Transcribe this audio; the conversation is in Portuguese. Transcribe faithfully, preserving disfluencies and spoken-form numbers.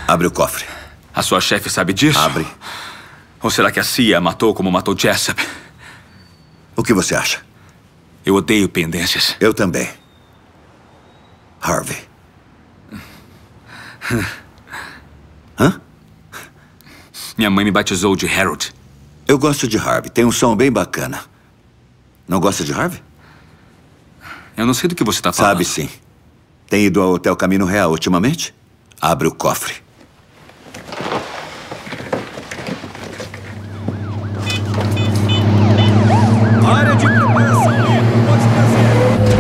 Abre o cofre. A sua chefe sabe disso? Abre. Ou será que a C I A matou como matou Jessup? O que você acha? Eu odeio pendências. Eu também. Harvey. Hã? Minha mãe me batizou de Harold. Eu gosto de Harvey. Tem um som bem bacana. Não gosta de Harvey? Eu não sei do que você está falando. Sabe sim. Tem ido ao Hotel Camino Real ultimamente? Abre o cofre.